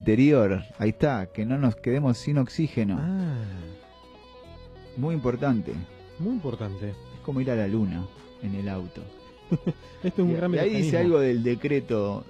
interior. Ahí está, que no nos quedemos sin oxígeno. Ah, Muy importante. muy importante. Es como ir a la luna en el auto. Este es un gran Y ahí dice mecanismo. algo del decreto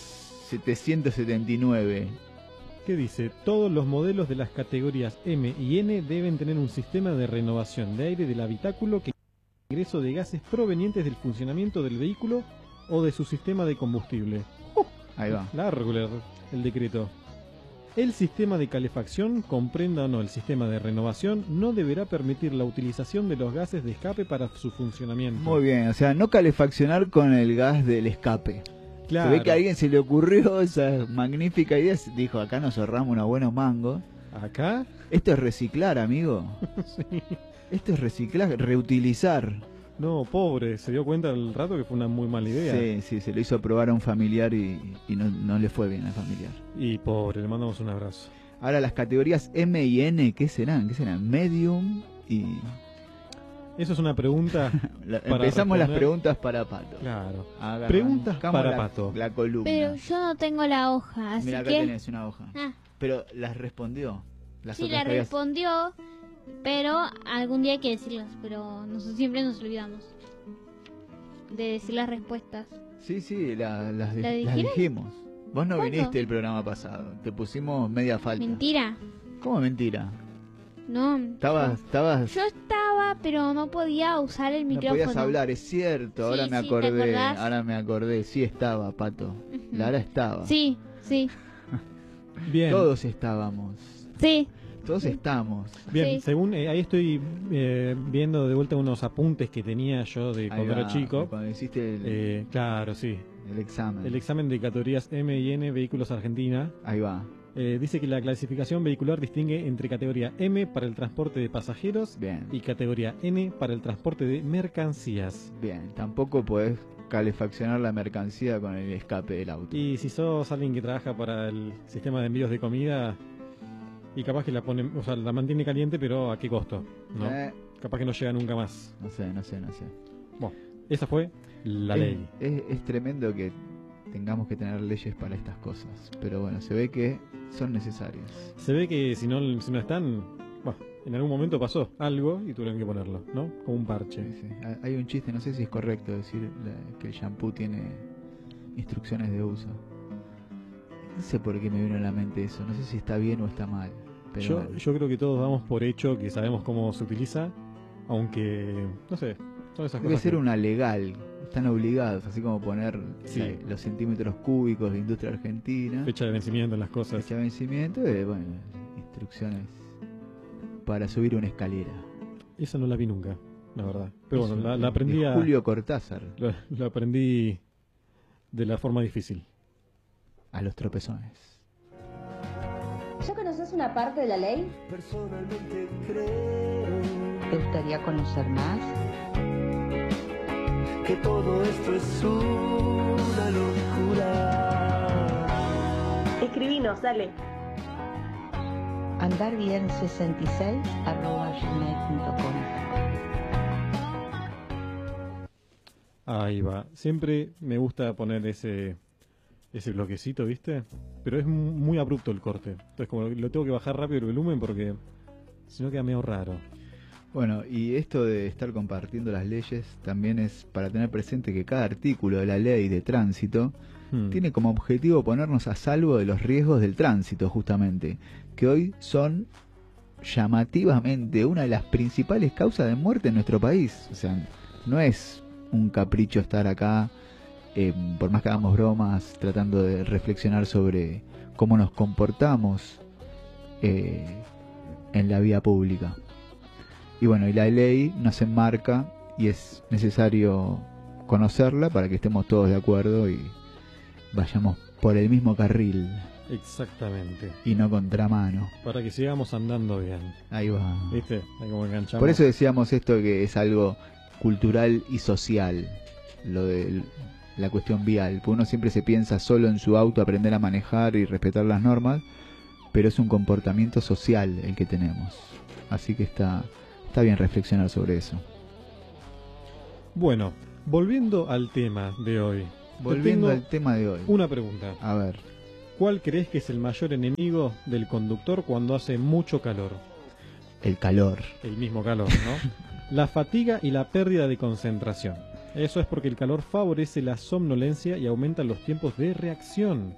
779. ¿Qué dice? Todos los modelos de las categorías M y N deben tener un sistema de renovación de aire del habitáculo que ingreso de gases provenientes del funcionamiento del vehículo o de su sistema de combustible. Ahí va. Largo el decreto. El sistema de calefacción, comprenda o no el sistema de renovación, no deberá permitir la utilización de los gases de escape para su funcionamiento. Muy bien, o sea, no calefaccionar con el gas del escape. Claro. Se ve que a alguien se le ocurrió esa magnífica idea. Dijo, acá nos ahorramos unos buenos mangos. ¿Acá? Esto es reciclar, amigo. Sí. Esto es reciclar, reutilizar. No, pobre, se dio cuenta al rato que fue una muy mala idea. Sí, sí, se lo hizo probar a un familiar y no le fue bien al familiar. Y pobre, le mandamos un abrazo. Ahora las categorías M y N, ¿qué serán? ¿Qué serán? Medium y... Eso es una pregunta. Para Empezamos las responder. preguntas para Pato. Claro. Arrancamos Preguntas para la, Pato. la columna. Pero yo no tengo la hoja, así Mira, acá que... tenés una hoja. Ah, Pero las respondió. Las sí, otras la que habías- respondió, pero algún día hay que decirlas, pero siempre nos olvidamos de decir las respuestas. Sí, sí, las ¿La dijeron? dijimos. Vos no ¿Cuándo? viniste el programa pasado. Te pusimos media falta. Mentira. ¿Cómo mentira? No. Estabas... Yo estaba, pero no podía usar el No micrófono. podías hablar, es cierto. Ahora Sí, me sí, ¿te acordé. acordás? Ahora me acordé. Sí estaba, Pato. Ujú. Lara estaba. Sí, sí, Bien. Todos estábamos. sí. Todos estamos. Bien, Sí. según ahí estoy viendo de vuelta unos apuntes que tenía yo de Ahí cuando era va, chico. Cuando hiciste Claro, sí. el examen. El examen de categorías M y N Vehículos Argentina. Ahí va. Dice que la clasificación vehicular distingue entre categoría M para el transporte de pasajeros Bien. y categoría N para el transporte de mercancías. Bien. Tampoco podés calefaccionar la mercancía con el escape del auto. Y si sos alguien que trabaja para el sistema de envíos de comida y capaz que la pone, o sea, la mantiene caliente, pero ¿a qué costo? ¿No? Capaz que no llega nunca más. No sé. Bueno, esa fue la ley. Es tremendo que tengamos que tener leyes para estas cosas. Pero bueno, se ve que son necesarias. Se ve que si no están, bueno, en algún momento pasó algo y tuvieron que ponerlo, ¿no? Como un parche. Sí, sí. Hay un chiste, no sé si es correcto decir que el shampoo tiene instrucciones de uso. No sé por qué me vino a la mente eso. No sé si está bien o está mal. Pero Yo creo que todos damos por hecho que sabemos cómo se utiliza, aunque, no sé, son esas debe cosas ser que- una legal. Están obligados, así como poner Sí. los centímetros cúbicos de industria argentina. fecha de vencimiento en las cosas. Fecha de vencimiento, bueno, instrucciones para subir una escalera. Esa no la vi nunca, la verdad. Pero Eso, bueno, la de aprendí Julio Cortázar, lo aprendí de la forma difícil. a los tropezones. ¿Ya conoces una parte de la ley? Personalmente creo ¿Te gustaría conocer más? que todo esto es una locura. Escribinos, dale. andarbién66@gmail.com. Ahí va. Siempre me gusta poner ese bloquecito, ¿viste? Pero es muy abrupto el corte. Entonces como lo tengo que bajar rápido el volumen porque si no queda medio raro. Bueno, y esto de estar compartiendo las leyes también es para tener presente que cada artículo de la ley de tránsito tiene como objetivo ponernos a salvo de los riesgos del tránsito, justamente, que hoy son llamativamente una de las principales causas de muerte en nuestro país. O sea, no es un capricho estar acá, por más que hagamos bromas, tratando de reflexionar sobre cómo nos comportamos en la vía pública. Y bueno, y la ley nos enmarca y es necesario conocerla para que estemos todos de acuerdo y vayamos por el mismo carril Exactamente. y no contramano. Para que sigamos andando bien. Ahí va. ¿Viste? Ahí como enganchamos. Por eso decíamos esto que es algo cultural y social, lo de la cuestión vial. Porque uno siempre se piensa solo en su auto, aprender a manejar y respetar las normas, pero es un comportamiento social el que tenemos. Así que está bien reflexionar sobre eso. Bueno, volviendo al tema de hoy. Volviendo Te al tema de hoy. tengo una pregunta. A ver. ¿Cuál crees que es el mayor enemigo del conductor cuando hace mucho calor? El calor. El mismo calor, ¿no? La fatiga y la pérdida de concentración. Eso es porque el calor favorece la somnolencia y aumenta los tiempos de reacción.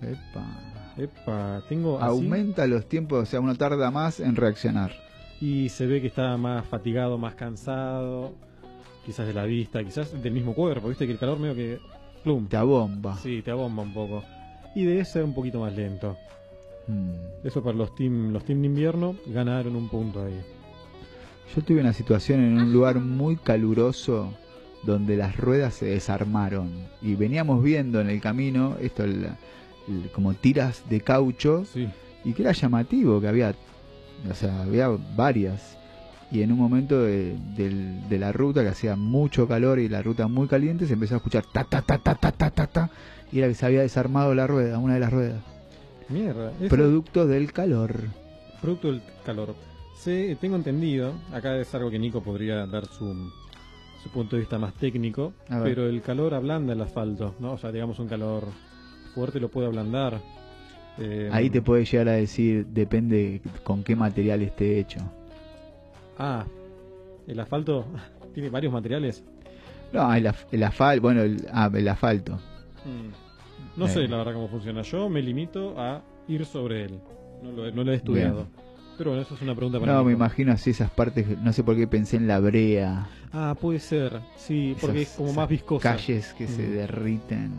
Epa. Tengo así, Aumenta los tiempos, o sea, uno tarda más en reaccionar. y se ve que está más fatigado, más cansado, quizás de la vista, quizás del mismo cuerpo, viste que el calor medio que plum, Te abomba. sí, te abomba un poco. Y debe ser un poquito más lento. Eso para los team de invierno ganaron un punto ahí. Yo tuve una situación en un lugar muy caluroso donde las ruedas se desarmaron y veníamos viendo en el camino esto, como tiras de caucho, Sí. y que era llamativo, que había, o sea, había varias, y en un momento de la ruta que hacía mucho calor y la ruta muy caliente se empezó a escuchar ta ta ta ta ta ta ta ta, y era que se había desarmado la rueda, una de las ruedas, Mierda. Eso, producto del calor. producto del calor. Tengo entendido, acá es algo que Nico podría dar su punto de vista más técnico, A ver. pero el calor ablanda el asfalto, ¿no? O sea, digamos un calor fuerte lo puede ablandar. Ahí te puede llegar a decir, depende con qué material esté hecho. Ah, el asfalto tiene varios materiales. No, el asfalto, bueno, el asfalto. No sé la verdad cómo funciona. Yo me limito a ir sobre él. No lo he estudiado. Pero bueno, eso es una pregunta para No, me Nico. imagino así esas partes, no sé por qué pensé en la brea. Ah, puede ser. Sí, porque es como más viscosa. Calles que se derriten.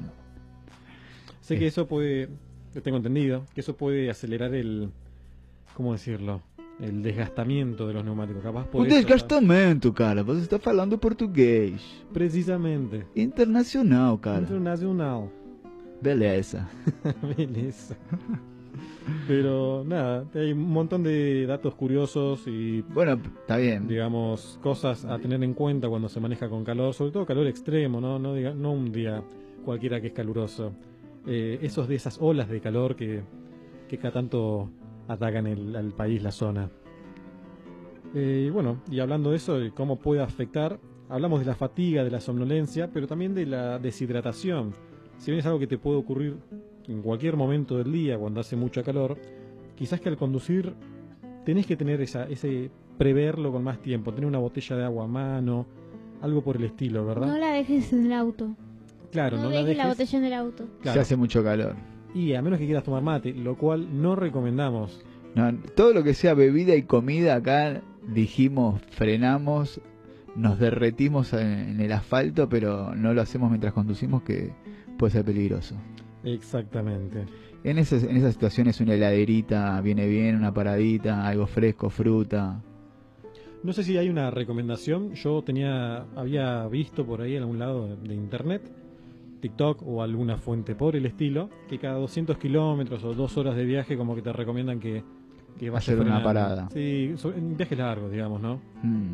Sé que eso puede, tengo entendido, que eso puede acelerar ¿cómo decirlo? El desgastamiento de los neumáticos. Capaz por Un eso, desgastamento, cara. Você está falando português. precisamente. Internacional, cara. Internacional. Beleza. Beleza. Pero nada, hay un montón de datos curiosos y, Bueno, está bien. digamos, cosas a tener en cuenta cuando se maneja con calor, sobre todo calor extremo, no no un día cualquiera que es caluroso. Esos de esas olas de calor que cada tanto atacan al país, la zona. Bueno, y hablando de eso, de cómo puede afectar, hablamos de la fatiga, de la somnolencia, pero también de la deshidratación. Si bien es algo que te puede ocurrir en cualquier momento del día cuando hace mucha calor, quizás que al conducir tenés que tener ese preverlo con más tiempo, tener una botella de agua a mano, algo por el estilo, ¿verdad? No la dejes en el auto. Claro, no no la dejes la dejes. botella en el auto. Claro. Se hace mucho calor. Y a menos que quieras tomar mate, lo cual no recomendamos. No, todo lo que sea bebida y comida acá dijimos, frenamos, nos derretimos en el asfalto, pero no lo hacemos mientras conducimos, que puede ser peligroso. Exactamente. En esas situaciones una heladerita viene bien, una paradita, algo fresco, fruta. No sé si hay una recomendación. Yo había visto por ahí en algún lado de internet, TikTok o alguna fuente por el estilo, que cada 200 kilómetros o 2 horas de viaje como que te recomiendan que vayas Hacer una frenando. parada. Sí, en viajes largos, digamos, ¿no? Mm.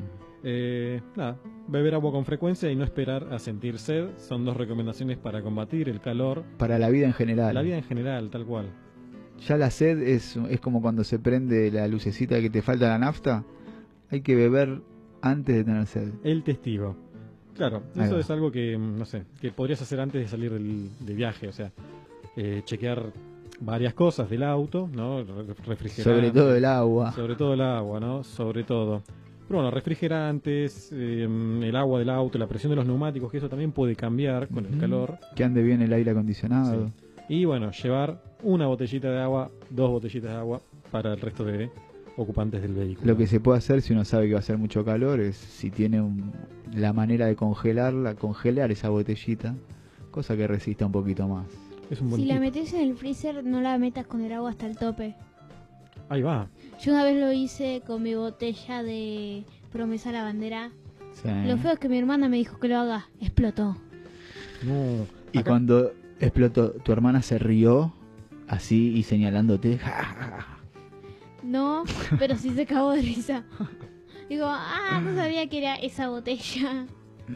Nada, beber agua con frecuencia y no esperar a sentir sed son 2 recomendaciones para combatir el calor. Para la vida en general. La vida en general, tal cual. Ya la sed es como cuando se prende la lucecita que te falta la nafta. Hay que beber antes de tener sed. El testigo. Claro, Ahí eso va. es algo que, no sé, que podrías hacer antes de salir de viaje, o sea, chequear varias cosas del auto, ¿no? Refrigerante. Sobre todo el agua. Sobre todo el agua, ¿no? Sobre todo. Pero bueno, refrigerantes, el agua del auto, la presión de los neumáticos, que eso también puede cambiar con el Ujú. calor. Que ande bien el aire acondicionado. Y bueno, llevar una botellita de agua, 2 botellitas de agua para el resto de ocupantes del vehículo. Lo que se puede hacer si uno sabe que va a hacer mucho calor es, si tiene la manera de congelarla, congelar esa botellita, cosa que resista un poquito más. Es un buen Si la tip. metes en el freezer, no la metas con el agua hasta el tope. Ahí va. Yo una vez lo hice con mi botella de Promesa la Bandera. Sí. Lo feo es que mi hermana me dijo que lo haga. Explotó. No. Y Acá- cuando explotó, tu hermana se rió así y señalándote. "Ja, ja, ja". No, pero sí se cagó de risa. Digo, no sabía que era esa botella.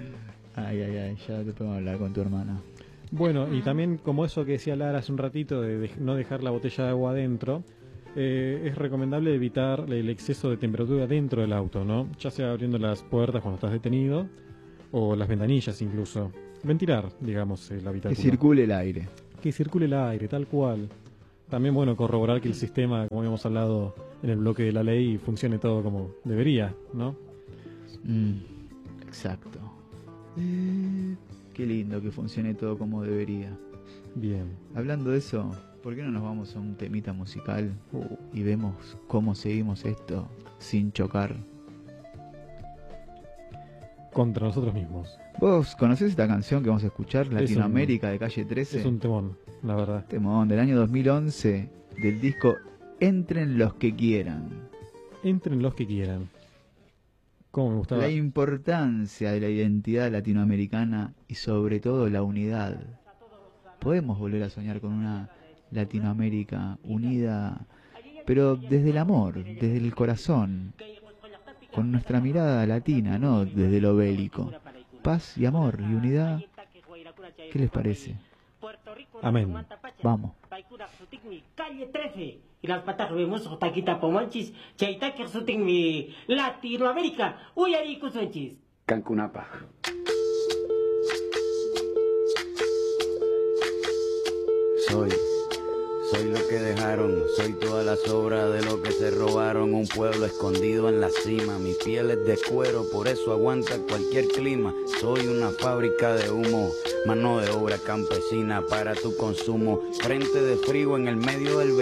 Ay, ay, ay, ya te podemos hablar con tu hermana. Bueno, y también como eso que decía Lara hace un ratito de no dejar la botella de agua adentro, es recomendable evitar el exceso de temperatura dentro del auto, ¿no? Ya sea abriendo las puertas cuando estás detenido o las ventanillas incluso. Ventilar, digamos, el Que habitáculo. circule el aire. Que circule el aire, tal cual. También, bueno, corroborar que el sistema, como habíamos hablado en el bloque de la ley, funcione todo como debería, ¿no? Exacto. Qué lindo que funcione todo como debería. Bien. Hablando de eso, ¿por qué no nos vamos a un temita musical y vemos cómo seguimos esto sin chocar? Contra nosotros mismos. ¿Vos conocés esta canción que vamos a escuchar? Latinoamérica, de Calle 13. Es un temón, la verdad. Temón del año 2011, del disco Entren los que quieran. Entren los que quieran. ¿Cómo me gustaba? La importancia de la identidad latinoamericana y sobre todo la unidad. Podemos volver a soñar con una Latinoamérica unida, pero desde el amor, desde el corazón, con nuestra mirada latina, no desde lo bélico. Paz y amor y unidad. ¿Qué les parece? Amén. Vamos. Calle 13 y las patas vemos taquita pomanchis chaita que suting mi Latinoamérica uyari kusunchis Cancunapa. Soy lo que dejaron, soy toda la sobra de lo que se robaron, un pueblo escondido en la cima, mi piel es de cuero, por eso aguanta cualquier clima, soy una fábrica de humo, mano de obra campesina para tu consumo, frente de frío en el medio del